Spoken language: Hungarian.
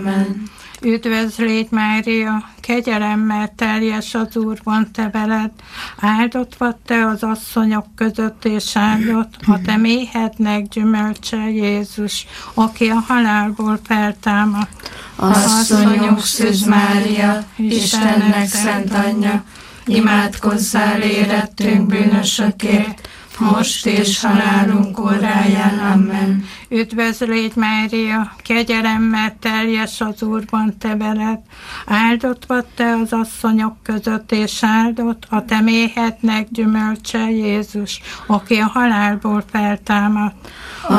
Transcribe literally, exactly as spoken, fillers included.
Amen. Üdvözlégy Mária, kegyelemmel teljes az Úr van te veled, áldott vagy te az asszonyok között, és áldott a te méhednek gyümölcse Jézus, aki a halálból feltámadt. Asszonyunk Szűz Mária, Istennek szent anyja, imádkozzál érettünk bűnösökért, most és halálunk óráján. Amen. Üdvözlégy Mária, kegyelemmel teljes az Úr van te veled, áldott vagy te az asszonyok között, és áldott a te méhednek gyümölcse Jézus, aki a halálból feltámadt.